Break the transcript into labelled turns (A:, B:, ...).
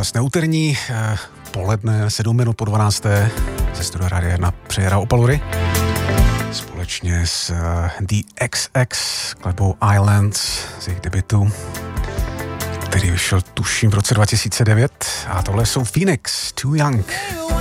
A: Krásné úterní poledne, 7 minut po 12. ze studia Rádia 1 přeje Opalury. Společně s The XX, skladbou Islands z jejich debutu, který vyšel tuším v roce 2009. A tohle jsou Phoenix, Too Young.